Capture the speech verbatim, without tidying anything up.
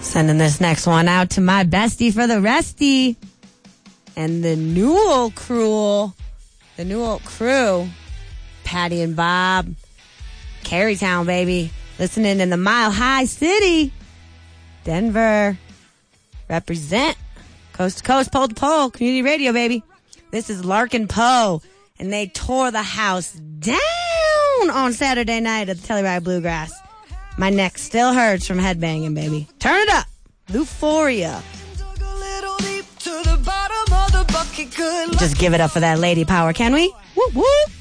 Sending this next one out to my bestie for the resty. And the Newell crew. The Newell crew. Patty and Bob. Carytown, baby. Listening in the Mile High City. Denver. Represent. Coast to coast, pole to pole. Community radio, baby. This is Larkin Poe. And they tore the house down on Saturday night at the Telluride Bluegrass. My neck still hurts from headbanging, baby. Turn it up. Euphoria. Just give it up for that lady power, can we? Whoop, whoop.